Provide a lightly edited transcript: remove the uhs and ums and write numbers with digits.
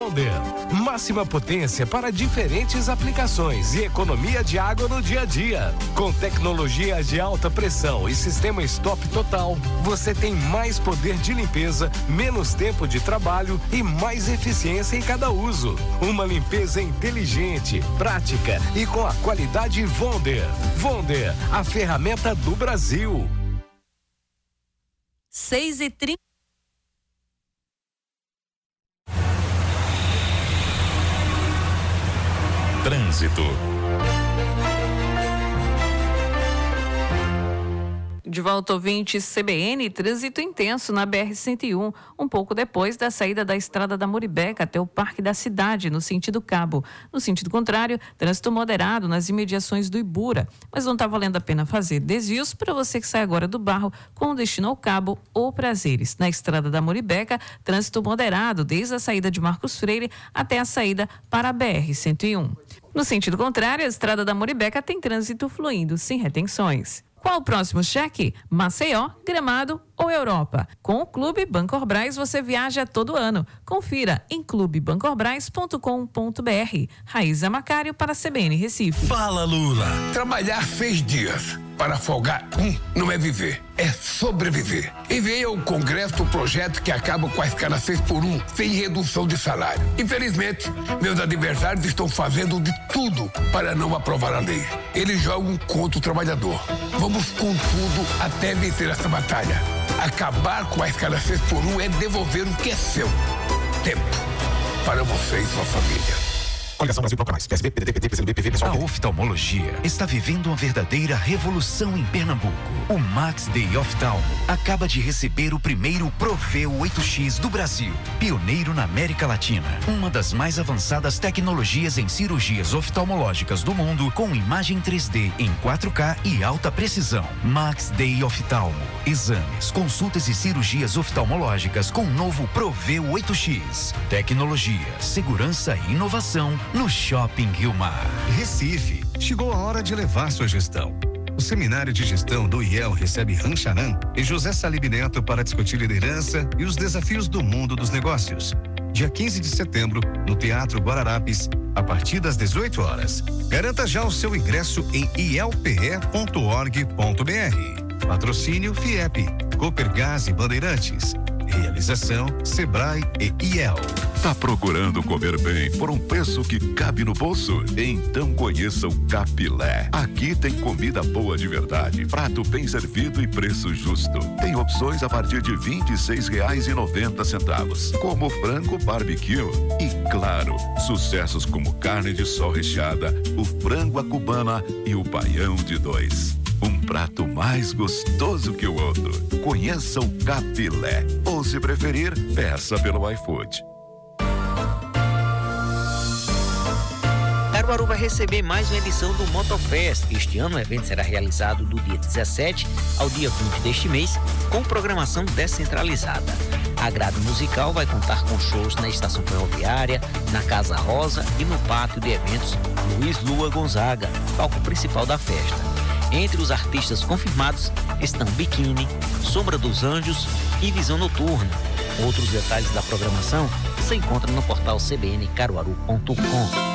Vonder. Máxima potência para diferentes aplicações e economia de água no dia a dia. Com tecnologia de alta pressão e sistema stop total, você tem mais poder de limpeza, menos tempo de trabalho e mais eficiência em cada uso. Uma limpeza inteligente, prática e com a qualidade Vonder. Vonder, a ferramenta do Brasil. 6h30. Trânsito. De volta, ouvinte, CBN, trânsito intenso na BR-101, um pouco depois da saída da estrada da Muribeca até o Parque da Cidade, no sentido Cabo. No sentido contrário, trânsito moderado nas imediações do Ibura, mas não está valendo a pena fazer desvios para você que sai agora do Barro com destino ao Cabo ou Prazeres. Na estrada da Muribeca, trânsito moderado desde a saída de Marcos Freire até a saída para a BR-101. No sentido contrário, a estrada da Muribeca tem trânsito fluindo, sem retenções. Qual o próximo cheque? Maceió, Gramado ou Europa? Com o Clube Bancorbras você viaja todo ano. Confira em clubebancorbras.com.br. Raíza Macário para a CBN Recife. Fala, Lula. Trabalhar 6 dias para folgar não é viver, é sobreviver. Enviei ao Congresso o projeto que acaba com a escala 6x1, sem redução de salário. Infelizmente, meus adversários estão fazendo de tudo para não aprovar a lei. Eles jogam contra o trabalhador. Vamos com tudo até vencer essa batalha. Acabar com a escala 6x1 é devolver o que é seu. Tempo para você e sua família. Coligação Brasil Toca Mais. PSB, PDT, PT, PCdoB, PV, PSOL. A oftalmologia está vivendo uma verdadeira revolução em Pernambuco. O Max Day Oftalmo acaba de receber o primeiro Proveu 8X do Brasil, pioneiro na América Latina. Uma das mais avançadas tecnologias em cirurgias oftalmológicas do mundo, com imagem 3D em 4K e alta precisão. Max Day Oftalmo. Exames, consultas e cirurgias oftalmológicas com o novo Proveu 8X. Tecnologia, segurança e inovação no Shopping Rio Mar. Recife, chegou a hora de levar sua gestão. O Seminário de Gestão do IEL recebe Rancharan e José Salib Neto para discutir liderança e os desafios do mundo dos negócios. Dia 15 de setembro, no Teatro Guararapes, a partir das 18 horas. Garanta já o seu ingresso em ielpe.org.br. Patrocínio FIEP, Copergás e Bandeirantes. Realização Sebrae e IEL. Tá procurando comer bem por um preço que cabe no bolso? Então conheça o Capilé. Aqui tem comida boa de verdade, prato bem servido e preço justo. Tem opções a partir de R$ 26,90, como frango barbecue e, claro, sucessos como carne de sol recheada, o frango à cubana e o baião de 2. Um prato mais gostoso que o outro. Conheça o Capilé. Ou, se preferir, peça pelo iFood. Caruaru vai receber mais uma edição do Motofest. Este ano o evento será realizado do dia 17 ao dia 20 deste mês, com programação descentralizada. A grade musical vai contar com shows na Estação Ferroviária, na Casa Rosa e no Pátio de Eventos Luiz Lua Gonzaga, palco principal da festa. Entre os artistas confirmados estão Biquíni, Sombra dos Anjos e Visão Noturna. Outros detalhes da programação você encontra no portal cbncaruaru.com.